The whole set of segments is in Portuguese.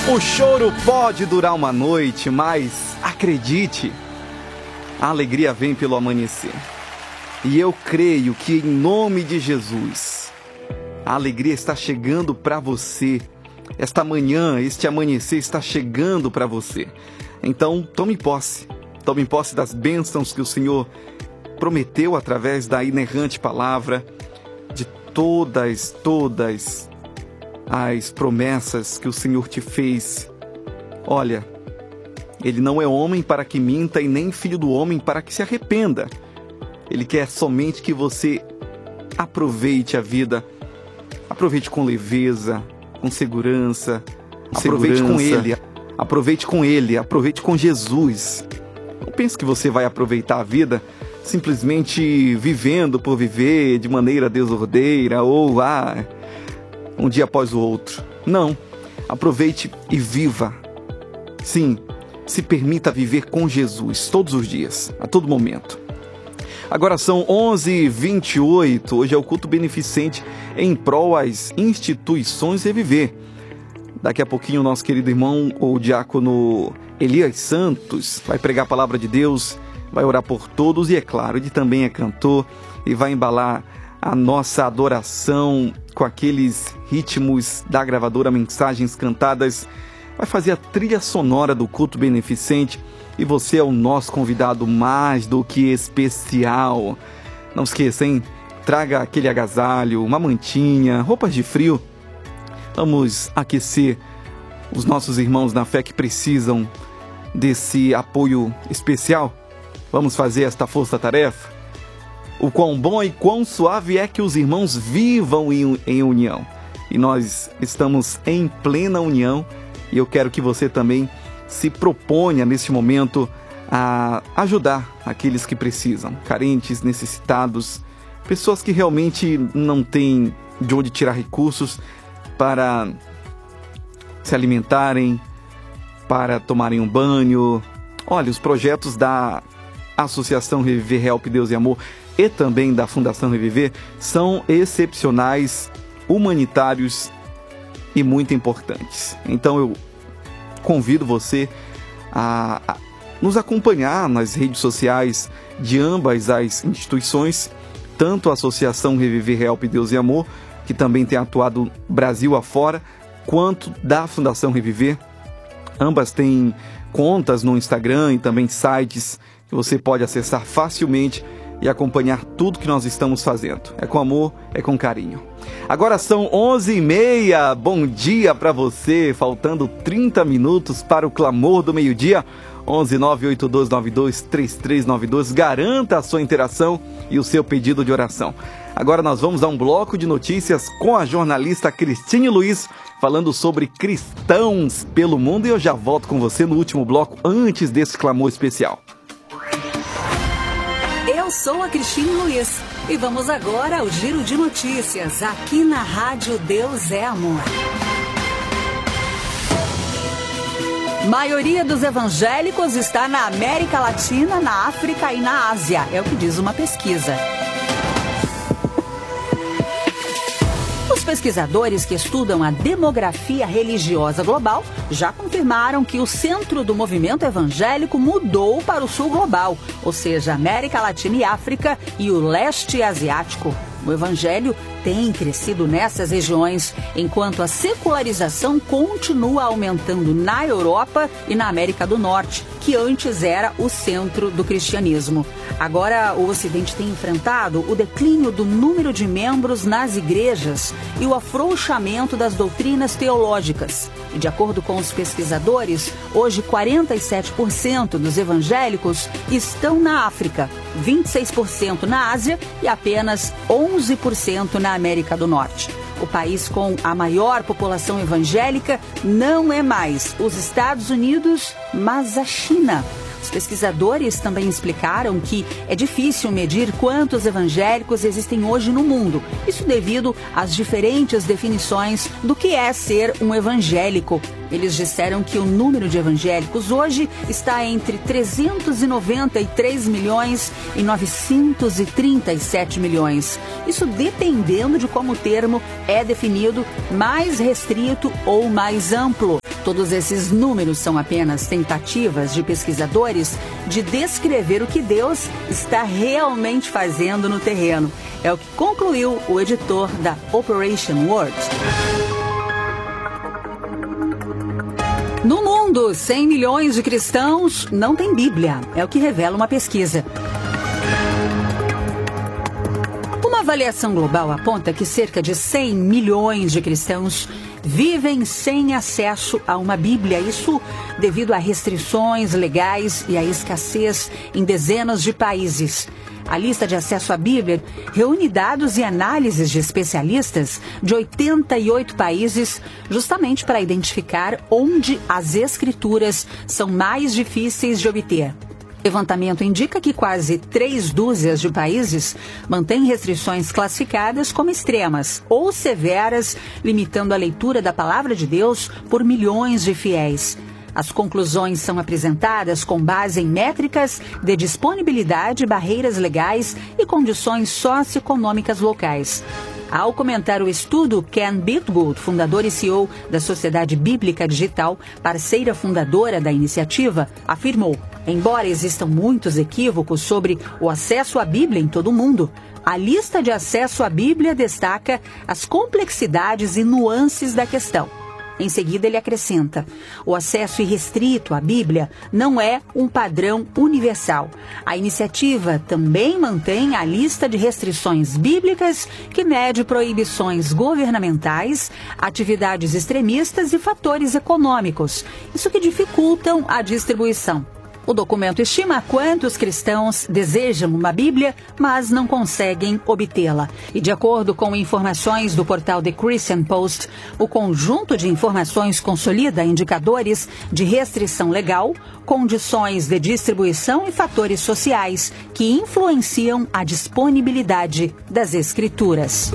O choro pode durar uma noite, mas acredite, a alegria vem pelo amanhecer. E eu creio que em nome de Jesus, a alegria está chegando para você. Esta manhã, este amanhecer está chegando para você. Então, tome posse das bênçãos que o Senhor prometeu através da inerrante palavra, de todas as promessas que o Senhor te fez. Olha, Ele não é homem para que minta e nem filho do homem para que se arrependa. Ele quer somente que você aproveite a vida, aproveite com leveza, com segurança, aproveite com Ele, aproveite com Jesus. Não pense que você vai aproveitar a vida simplesmente vivendo por viver de maneira desordeira ou um dia após o outro. Não, aproveite e viva. Sim, se permita viver com Jesus todos os dias, a todo momento. Agora são 11h28, hoje é o culto beneficente em prol às instituições Reviver. Daqui a pouquinho o nosso querido irmão, o diácono Elias Santos, vai pregar a palavra de Deus, vai orar por todos e, é claro, ele também é cantor e vai embalar a nossa adoração com aqueles ritmos da gravadora Mensagens Cantadas, vai fazer a trilha sonora do culto beneficente e você é o nosso convidado mais do que especial. Não esqueça, hein? Traga aquele agasalho, uma mantinha, roupas de frio. Vamos aquecer os nossos irmãos na fé que precisam desse apoio especial. Vamos fazer esta força-tarefa? O quão bom e quão suave é que os irmãos vivam em união. E nós estamos em plena união e eu quero que você também se proponha neste momento a ajudar aqueles que precisam, carentes, necessitados, pessoas que realmente não têm de onde tirar recursos para se alimentarem, para tomarem um banho. Olha, os projetos da Associação Reviver Help Deus e Amor e também da Fundação Reviver são excepcionais, humanitários e muito importantes. Então eu convido você a nos acompanhar nas redes sociais de ambas as instituições, tanto a Associação Reviver Help Deus e Amor, que também tem atuado Brasil afora, quanto da Fundação Reviver. Ambas têm contas no Instagram e também sites que você pode acessar facilmente e acompanhar tudo que nós estamos fazendo. É com amor, é com carinho. Agora são 11h30, bom dia para você, faltando 30 minutos para o clamor do meio-dia. 11982923392, garanta a sua interação e o seu pedido de oração. Agora nós vamos a um bloco de notícias com a jornalista Cristine Luiz, falando sobre cristãos pelo mundo, e eu já volto com você no último bloco, antes desse clamor especial. Eu sou a Cristine Luiz e vamos agora ao giro de notícias aqui na Rádio Deus é Amor. Maioria dos evangélicos está na América Latina, na África e na Ásia, é o que diz uma pesquisa. Os pesquisadores que estudam a demografia religiosa global já confirmaram que o centro do movimento evangélico mudou para o sul global, ou seja, América Latina e África e o leste asiático. O evangelho tem crescido nessas regiões, enquanto a secularização continua aumentando na Europa e na América do Norte, que antes era o centro do cristianismo. Agora, o Ocidente tem enfrentado o declínio do número de membros nas igrejas e o afrouxamento das doutrinas teológicas. E de acordo com os pesquisadores, hoje 47% dos evangélicos estão na África, 26% na Ásia e apenas 11% na América do Norte. O país com a maior população evangélica não é mais os Estados Unidos, mas a China. Os pesquisadores também explicaram que é difícil medir quantos evangélicos existem hoje no mundo. Isso devido às diferentes definições do que é ser um evangélico. Eles disseram que o número de evangélicos hoje está entre 393 milhões e 937 milhões. Isso dependendo de como o termo é definido, mais restrito ou mais amplo. Todos esses números são apenas tentativas de pesquisadores de descrever o que Deus está realmente fazendo no terreno. É o que concluiu o editor da Operation Word. No mundo, 100 milhões de cristãos não têm Bíblia, é o que revela uma pesquisa. Uma avaliação global aponta que cerca de 100 milhões de cristãos vivem sem acesso a uma Bíblia. Isso devido a restrições legais e a escassez em dezenas de países. A lista de acesso à Bíblia reúne dados e análises de especialistas de 88 países, justamente para identificar onde as escrituras são mais difíceis de obter. O levantamento indica que quase 3 dúzias de países mantêm restrições classificadas como extremas ou severas, limitando a leitura da palavra de Deus por milhões de fiéis. As conclusões são apresentadas com base em métricas de disponibilidade, barreiras legais e condições socioeconômicas locais. Ao comentar o estudo, Ken Bitgood, fundador e CEO da Sociedade Bíblica Digital, parceira fundadora da iniciativa, afirmou: embora existam muitos equívocos sobre o acesso à Bíblia em todo o mundo, a lista de acesso à Bíblia destaca as complexidades e nuances da questão. Em seguida, ele acrescenta: o acesso irrestrito à Bíblia não é um padrão universal. A iniciativa também mantém a lista de restrições bíblicas que mede proibições governamentais, atividades extremistas e fatores econômicos, isso que dificultam a distribuição. O documento estima quantos cristãos desejam uma Bíblia, mas não conseguem obtê-la. E de acordo com informações do portal The Christian Post, o conjunto de informações consolida indicadores de restrição legal, condições de distribuição e fatores sociais que influenciam a disponibilidade das escrituras.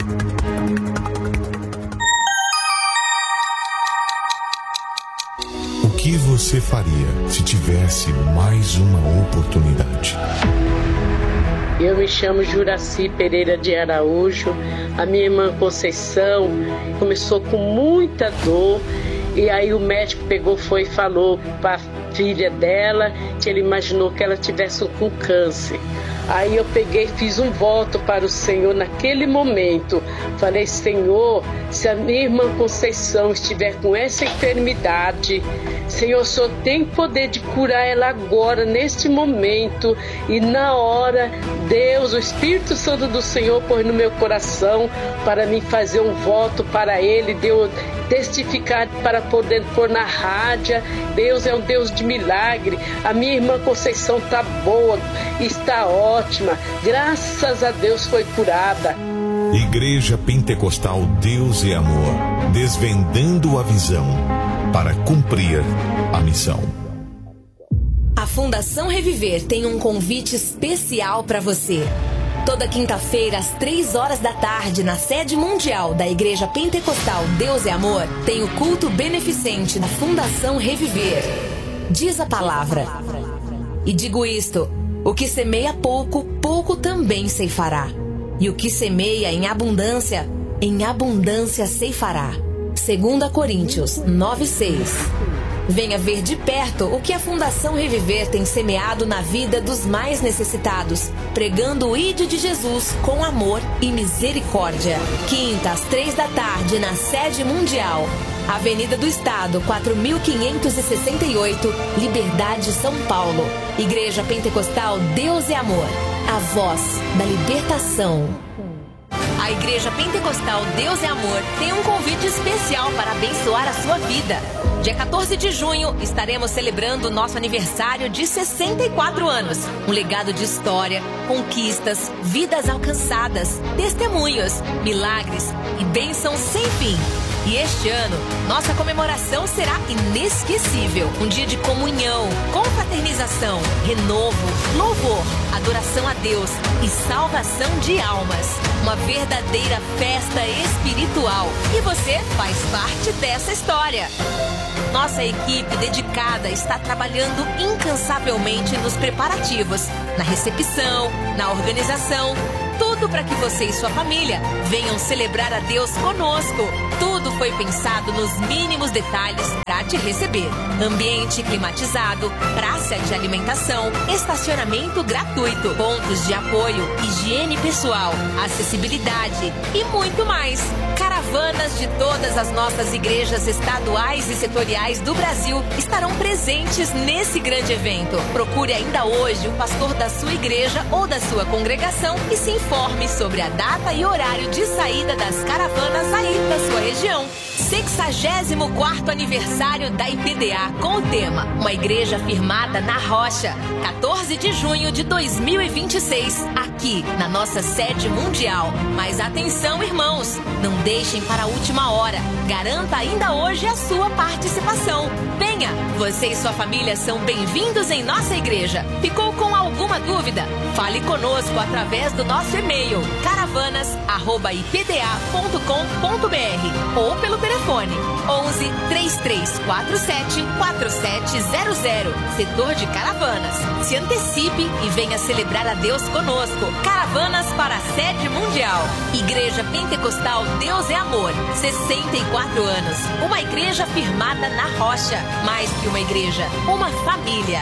O que você faria se tivesse mais uma oportunidade? Eu me chamo Juraci Pereira de Araújo. A minha irmã Conceição começou com muita dor. E aí o médico foi e falou para a filha dela que ele imaginou que ela tivesse com câncer. Aí eu fiz um voto para o Senhor naquele momento. Falei: Senhor, se a minha irmã Conceição estiver com essa enfermidade, Senhor, o Senhor tem poder de curar ela agora, neste momento. E na hora, Deus, o Espírito Santo do Senhor pôs no meu coração para mim fazer um voto para Ele, Deus testificar para poder pôr na rádio. Deus é um Deus de milagre. A minha irmã Conceição está boa, está ótima. Graças a Deus foi curada. Igreja Pentecostal Deus é Amor, desvendando a visão para cumprir a missão. A Fundação Reviver tem um convite especial para você. Toda quinta-feira, às 3h, na sede mundial da Igreja Pentecostal Deus é Amor, tem o culto beneficente da Fundação Reviver. Diz a palavra: e digo isto, o que semeia pouco, pouco também ceifará. E o que semeia em abundância ceifará. 2 Coríntios 9:6. Venha ver de perto o que a Fundação Reviver tem semeado na vida dos mais necessitados, pregando o Ide de Jesus com amor e misericórdia. Quinta, às 3h, na sede mundial, Avenida do Estado, 4568, Liberdade, São Paulo. Igreja Pentecostal Deus é Amor, a voz da libertação. A Igreja Pentecostal Deus é Amor tem um convite especial para abençoar a sua vida. Dia 14 de junho, estaremos celebrando nosso aniversário de 64 anos. Um legado de história, conquistas, vidas alcançadas, testemunhos, milagres e bênçãos sem fim. E este ano, nossa comemoração será inesquecível. Um dia de comunhão, confraternização, renovo, louvor, adoração a Deus e salvação de almas. Uma verdadeira festa espiritual. E você faz parte dessa história. nossa equipe dedicada está trabalhando incansavelmente nos preparativos, na recepção, na organização, tudo para que você e sua família venham celebrar a Deus conosco. Tudo foi pensado nos mínimos detalhes para te receber. Ambiente climatizado, praça de alimentação, estacionamento gratuito, pontos de apoio, higiene pessoal, acessibilidade e muito mais. Caravanas de todas as nossas igrejas estaduais e setoriais do Brasil estarão presentes nesse grande evento. Procure ainda hoje o pastor da sua igreja ou da sua congregação e se informe sobre a data e horário de saída das caravanas aí da sua região. 64º aniversário da IPDA com o tema Uma Igreja Firmada na Rocha, 14 de junho de 2026, aqui na nossa sede mundial. Mas atenção, irmãos, não deixem para a última hora. Garanta ainda hoje a sua participação. Venha, você e sua família são bem-vindos em nossa igreja. Ficou com alguma dúvida? Fale conosco através do nosso e-mail caravanas@ipda.com.br ou pelo telefone 11 3347 4700, setor de Caravanas. Se antecipe e venha celebrar a Deus conosco. Caravanas para a sede mundial. Igreja Pentecostal Deus é Amor, 64 anos. Uma igreja firmada na rocha. Mais que uma igreja, uma família.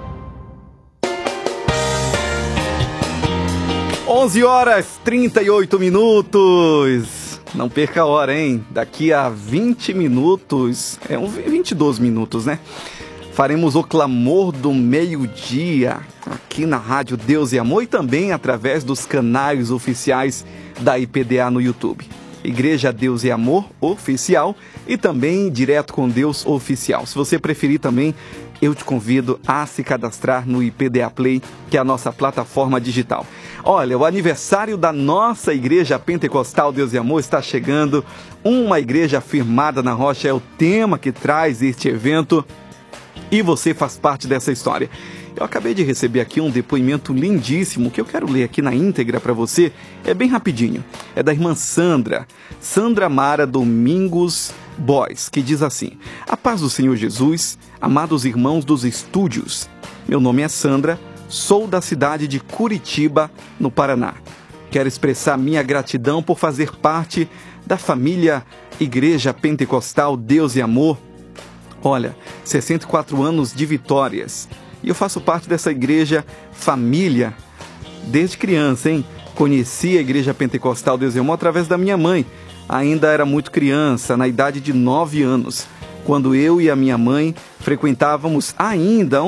11h38. Não perca a hora, hein? Daqui a 20 minutos, 22 minutos, né? Faremos o clamor do meio-dia aqui na Rádio Deus e Amor e também através dos canais oficiais da IPDA no YouTube. Igreja Deus e Amor Oficial e também Direto com Deus Oficial. Se você preferir também, eu te convido a se cadastrar no IPDA Play, que é a nossa plataforma digital. Olha, o aniversário da nossa Igreja Pentecostal Deus e Amor está chegando. Uma igreja firmada na rocha é o tema que traz este evento e você faz parte dessa história. Eu acabei de receber aqui um depoimento lindíssimo que eu quero ler aqui na íntegra para você. É bem rapidinho. É da irmã Sandra Mara Domingos Boys, que diz assim: A paz do Senhor Jesus, amados irmãos dos estúdios. Meu nome é Sandra, sou da cidade de Curitiba, no Paraná. Quero expressar minha gratidão por fazer parte da família Igreja Pentecostal Deus e Amor. Olha, 64 anos de vitórias. E eu faço parte dessa igreja família desde criança, hein? Conheci a Igreja Pentecostal Deus e Amor através da minha mãe. Ainda era muito criança, na idade de 9 anos, quando eu e a minha mãe frequentávamos ainda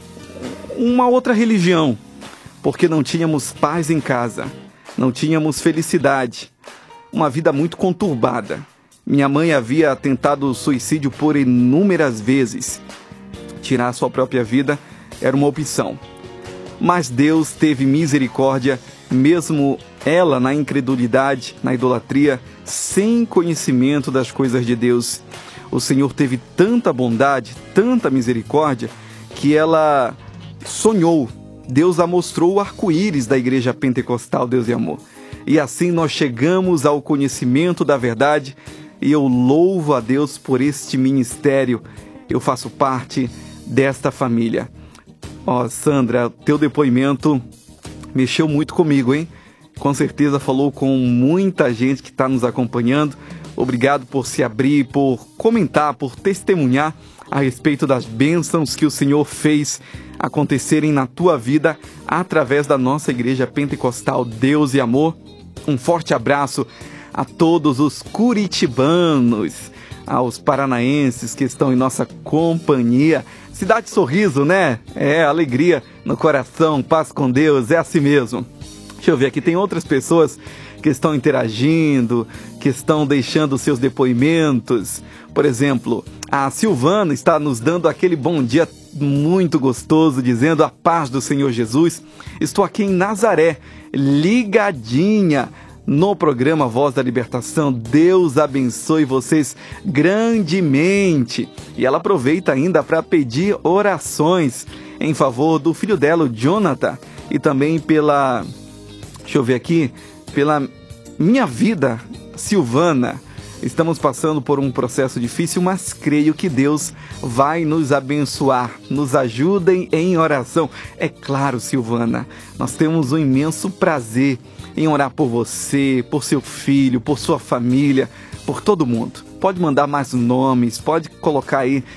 uma outra religião, porque não tínhamos paz em casa, não tínhamos felicidade, uma vida muito conturbada. Minha mãe havia tentado suicídio por inúmeras vezes. Tirar sua própria vida era uma opção. Mas Deus teve misericórdia, mesmo ela na incredulidade, na idolatria, sem conhecimento das coisas de Deus. O Senhor teve tanta bondade, tanta misericórdia, que ela sonhou. Deus a mostrou o arco-íris da Igreja Pentecostal Deus e Amor. E assim nós chegamos ao conhecimento da verdade, e eu louvo a Deus por este ministério. Eu faço parte desta família. Sandra, teu depoimento mexeu muito comigo, hein? Com certeza falou com muita gente que está nos acompanhando. Obrigado por se abrir, por comentar, por testemunhar a respeito das bênçãos que o Senhor fez acontecerem na tua vida através da nossa Igreja Pentecostal Deus e Amor. Um forte abraço a todos os curitibanos, aos paranaenses que estão em nossa companhia. Cidade Sorriso, né? Alegria no coração, paz com Deus, é assim mesmo. Deixa eu ver aqui, tem outras pessoas que estão interagindo, que estão deixando seus depoimentos. Por exemplo, a Silvana está nos dando aquele bom dia muito gostoso, dizendo: a paz do Senhor Jesus. Estou aqui em Nazaré, ligadinha no programa Voz da Libertação. Deus abençoe vocês grandemente. E ela aproveita ainda para pedir orações em favor do filho dela, o Jonathan, e também pela minha vida, Silvana. Estamos passando por um processo difícil, mas creio que Deus vai nos abençoar. Nos ajudem em oração. É claro, Silvana, nós temos um imenso prazer em orar por você, por seu filho, por sua família, por todo mundo. Pode mandar mais nomes, pode colocar aí